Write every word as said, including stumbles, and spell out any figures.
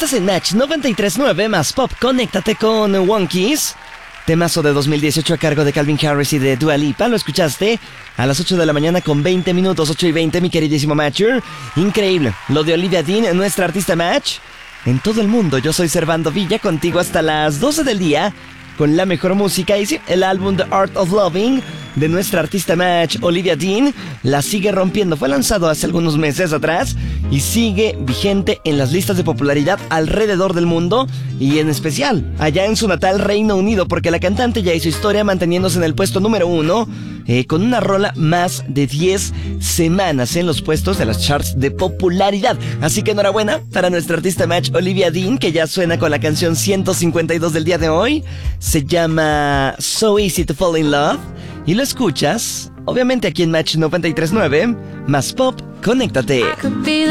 Estás en Match noventa y tres punto nueve más Pop. Conéctate con One Kiss. Temazo de dos mil dieciocho a cargo de Calvin Harris y de Dua Lipa. Lo escuchaste a las ocho de la mañana con veinte minutos, ocho y veinte, mi queridísimo Matcher. Increíble. Lo de Olivia Dean, nuestra artista Match en todo el mundo. Yo soy Servando Villa, contigo hasta las doce del día con la mejor música. Y sí, el álbum The Art of Loving de nuestra artista Match, Olivia Dean, la sigue rompiendo. Fue lanzado hace algunos meses atrás y sigue vigente en las listas de popularidad alrededor del mundo, y en especial allá en su natal Reino Unido, porque la cantante ya hizo historia manteniéndose en el puesto número uno eh, con una rola más de diez semanas en los puestos de las charts de popularidad. Así que enhorabuena para nuestra artista Match, Olivia Dean, que ya suena con la canción ciento cincuenta y dos del día de hoy. Se llama So Easy to Fall in Love y lo escuchas obviamente aquí en Match noventa y tres punto nueve más Pop. Conéctate.